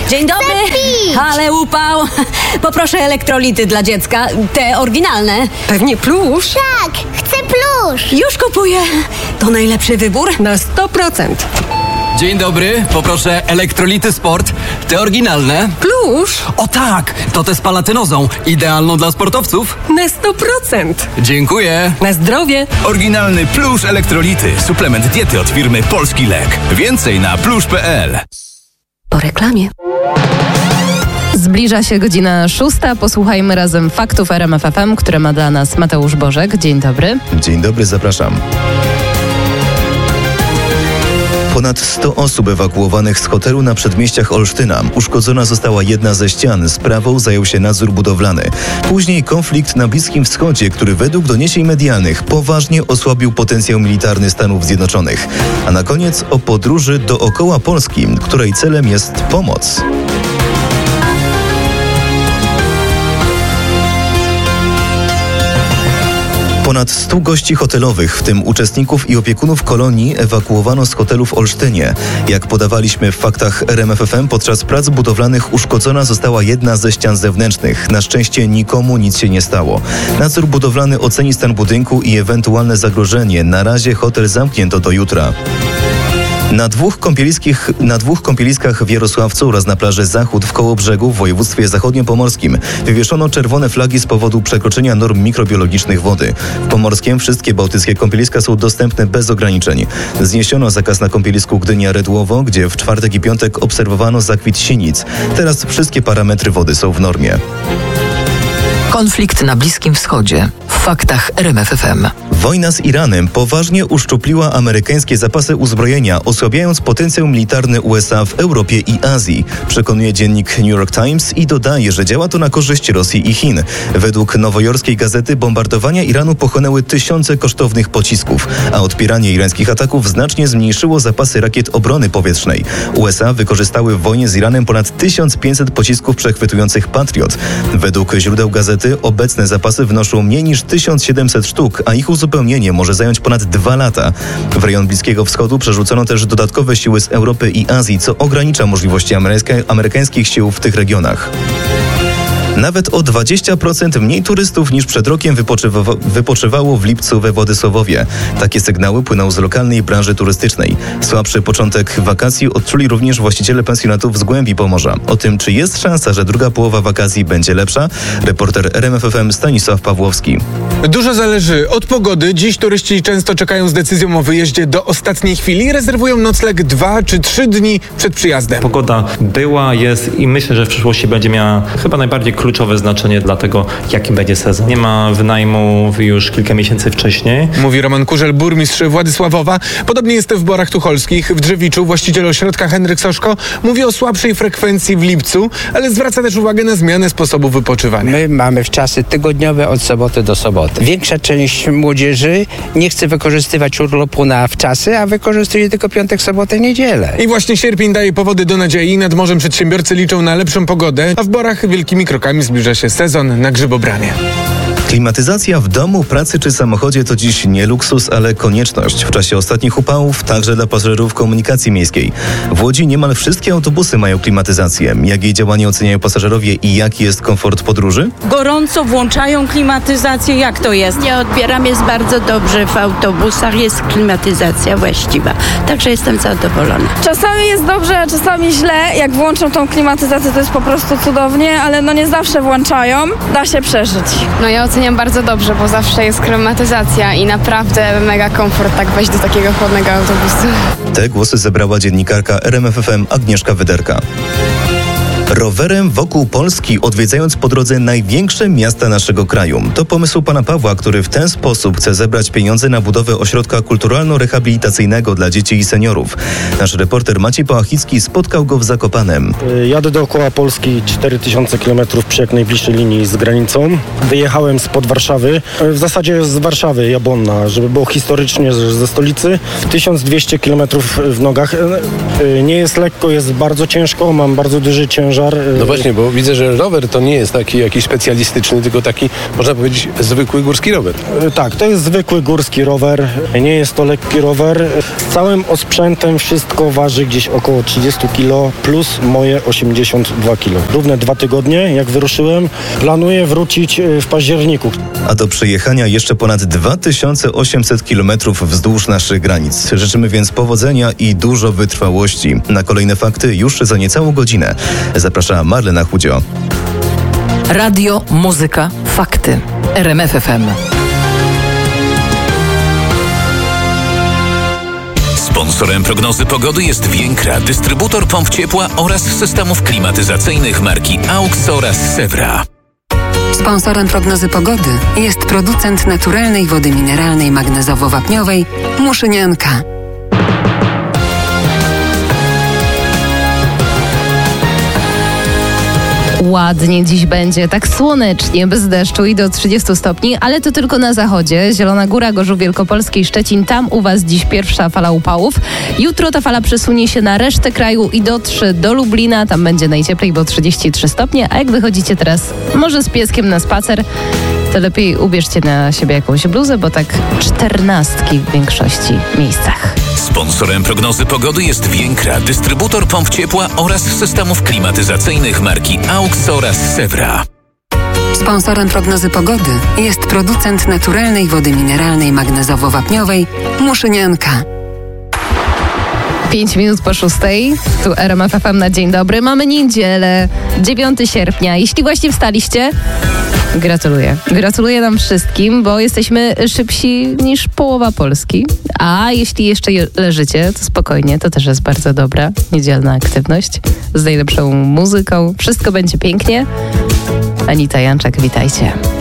Dzień dobry. Ale upał. Poproszę elektrolity dla dziecka. Te oryginalne. Pewnie plusz. Tak, chcę plusz. Już kupuję. To najlepszy wybór. Na 100%. Dzień dobry, poproszę elektrolity sport, te oryginalne. Plusz. O tak, to te z palatynozą, idealną dla sportowców. Na 100%. Dziękuję. Na zdrowie. Oryginalny plusz elektrolity. Suplement diety od firmy Polski Lek. Więcej na plusz.pl. Po reklamie. Zbliża się godzina 6. Posłuchajmy razem faktów RMF FM, które ma dla nas Mateusz Bożek. Dzień dobry. Dzień dobry, zapraszam. Ponad 100 osób ewakuowanych z hotelu na przedmieściach Olsztyna. Uszkodzona została jedna ze ścian. Sprawą zajął się nadzór budowlany. Później konflikt na Bliskim Wschodzie, który według doniesień medialnych poważnie osłabił potencjał militarny Stanów Zjednoczonych. A na koniec o podróży dookoła Polski, której celem jest pomoc. Ponad 100 gości hotelowych, w tym uczestników i opiekunów kolonii, ewakuowano z hotelu w Olsztynie. Jak podawaliśmy w faktach RMF FM, podczas prac budowlanych uszkodzona została jedna ze ścian zewnętrznych. Na szczęście nikomu nic się nie stało. Nadzór budowlany oceni stan budynku i ewentualne zagrożenie. Na razie hotel zamknięto do jutra. Na dwóch kąpieliskach w Jarosławcu oraz na plaży Zachód w Kołobrzegu w województwie zachodniopomorskim wywieszono czerwone flagi z powodu przekroczenia norm mikrobiologicznych wody. W Pomorskiem wszystkie bałtyckie kąpieliska są dostępne bez ograniczeń. Zniesiono zakaz na kąpielisku Gdynia-Redłowo, gdzie w czwartek i piątek obserwowano zakwit sinic. Teraz wszystkie parametry wody są w normie. Konflikt na Bliskim Wschodzie. W faktach RMF FM. Wojna z Iranem poważnie uszczupliła amerykańskie zapasy uzbrojenia, osłabiając potencjał militarny USA w Europie i Azji, przekonuje dziennik New York Times i dodaje, że działa to na korzyść Rosji i Chin. Według nowojorskiej gazety bombardowania Iranu pochłonęły tysiące kosztownych pocisków, a odpieranie irańskich ataków znacznie zmniejszyło zapasy rakiet obrony powietrznej. USA wykorzystały w wojnie z Iranem ponad 1500 pocisków przechwytujących Patriot. Według źródeł gazety obecne zapasy wynoszą mniej niż 1700 sztuk, a ich uzupełnienie może zająć ponad 2 lata. W rejon Bliskiego Wschodu przerzucono też dodatkowe siły z Europy i Azji, co ogranicza możliwości amerykańskich sił w tych regionach. Nawet o 20% mniej turystów niż przed rokiem wypoczywało w lipcu we Władysławowie. Takie sygnały płyną z lokalnej branży turystycznej. Słabszy początek wakacji odczuli również właściciele pensjonatów z głębi Pomorza. O tym, czy jest szansa, że druga połowa wakacji będzie lepsza, reporter RMF FM Stanisław Pawłowski. Dużo zależy od pogody. Dziś turyści często czekają z decyzją o wyjeździe do ostatniej chwili i rezerwują nocleg 2 czy 3 dni przed przyjazdem. Pogoda była, jest i myślę, że w przyszłości będzie miała chyba najbardziej kluczowe znaczenie dla tego, jaki będzie sezon. Nie ma wynajmu już kilka miesięcy wcześniej. Mówi Roman Kurzel, burmistrz Władysławowa. Podobnie jest w Borach Tucholskich. W Drzewiczu właściciel ośrodka Henryk Soszko mówi o słabszej frekwencji w lipcu, ale zwraca też uwagę na zmianę sposobu wypoczywania. My mamy czasy tygodniowe od soboty do soboty. Większa część młodzieży nie chce wykorzystywać urlopu na wczasy, a wykorzystuje tylko piątek, sobotę, niedzielę. I właśnie sierpień daje powody do nadziei. Nad morzem przedsiębiorcy liczą na lepszą pogodę, a w Borach wielkimi krokami zbliża się sezon na grzybobranie. Klimatyzacja w domu, pracy czy samochodzie to dziś nie luksus, ale konieczność. W czasie ostatnich upałów także dla pasażerów komunikacji miejskiej. W Łodzi niemal wszystkie autobusy mają klimatyzację. Jak jej działanie oceniają pasażerowie i jaki jest komfort podróży? Gorąco włączają klimatyzację. Jak to jest? Ja odbieram, jest bardzo dobrze w autobusach, jest klimatyzacja właściwa. Także jestem zadowolona. Czasami jest dobrze, a czasami źle. Jak włączą tą klimatyzację, to jest po prostu cudownie, ale no nie zawsze włączają. Da się przeżyć. No ja oceniam bardzo dobrze, bo zawsze jest klimatyzacja i naprawdę mega komfort tak wejść do takiego chłodnego autobusu. Te głosy zebrała dziennikarka RMF FM Agnieszka Wyderka. Rowerem wokół Polski, odwiedzając po drodze największe miasta naszego kraju. To pomysł pana Pawła, który w ten sposób chce zebrać pieniądze na budowę ośrodka kulturalno-rehabilitacyjnego dla dzieci i seniorów. Nasz reporter Maciej Pałachicki spotkał go w Zakopanem. Jadę dookoła Polski 4000 km przy jak najbliższej linii z granicą. Wyjechałem spod Warszawy, w zasadzie z Warszawy, Jabłonna, żeby było historycznie ze stolicy. 1200 km w nogach. Nie jest lekko, jest bardzo ciężko, mam bardzo duży ciężar pożar. No właśnie, bo widzę, że rower to nie jest taki jakiś specjalistyczny, tylko taki, można powiedzieć, zwykły górski rower. Tak, to jest zwykły górski rower, nie jest to lekki rower. Całym osprzętem wszystko waży gdzieś około 30 kg plus moje 82 kg. Równe 2 tygodnie, jak wyruszyłem, planuję wrócić w październiku. A do przejechania jeszcze ponad 2800 km wzdłuż naszych granic. Życzymy więc powodzenia i dużo wytrwałości. Na kolejne fakty już za niecałą godzinę. Zaprasza Marlena Chudzio. Radio, muzyka, fakty. RMF FM. Sponsorem prognozy pogody jest Więkra, dystrybutor pomp ciepła oraz systemów klimatyzacyjnych marki AUX oraz Sewra. Sponsorem prognozy pogody jest producent naturalnej wody mineralnej magnezowo-wapniowej Muszynianka. Ładnie dziś będzie, tak słonecznie, bez deszczu i do 30 stopni, ale to tylko na zachodzie. Zielona Góra, Gorzów Wielkopolski i Szczecin, tam u Was dziś pierwsza fala upałów. Jutro ta fala przesunie się na resztę kraju i dotrze do Lublina, tam będzie najcieplej, bo 33 stopnie, a jak wychodzicie teraz może z pieskiem na spacer, to lepiej ubierzcie na siebie jakąś bluzę, bo tak 14 w większości miejscach. Sponsorem prognozy pogody jest Więkra, dystrybutor pomp ciepła oraz systemów klimatyzacyjnych marki AUX oraz Sewra. Sponsorem prognozy pogody jest producent naturalnej wody mineralnej magnezowo-wapniowej Muszynianka. 5 minut po 6. Tu RMF FM na dzień dobry. Mamy niedzielę, 9 sierpnia. Jeśli właśnie wstaliście, gratuluję. Gratuluję nam wszystkim, bo jesteśmy szybsi niż połowa Polski. A jeśli jeszcze leżycie, to spokojnie, to też jest bardzo dobra niedzielna aktywność z najlepszą muzyką. Wszystko będzie pięknie. Anita Janczak, witajcie.